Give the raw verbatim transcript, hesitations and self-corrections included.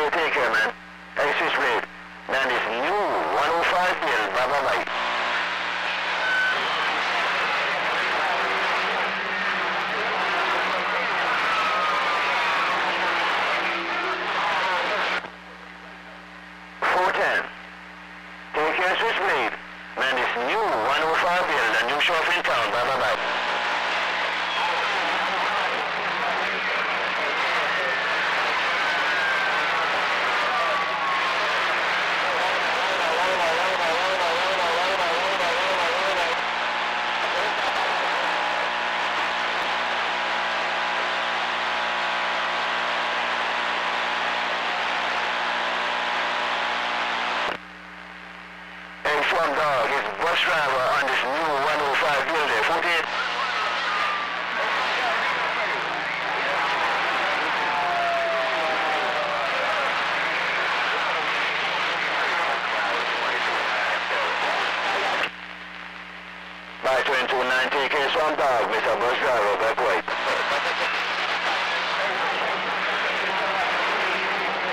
you take care, man. Hey, Switchblade. Man, this new one oh five bill, bye bye bye. four ten. Take care, Switchblade. Man, this new one oh five bill, the new shop in town, bye bye bye. From dog, it's bus driver on this new one oh five building, forty-eight. By twenty-two nine, take care from dog, Mister Bus Driver,